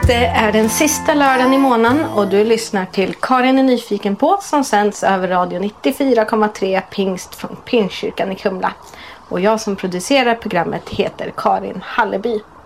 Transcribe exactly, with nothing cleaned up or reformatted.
Det är den sista lördagen i månaden och du lyssnar till Karin är nyfiken på som sänds över radio nittiofyra komma tre Pingst från Pingstkyrkan i Kumla. Och jag som producerar programmet heter Karin Halleby.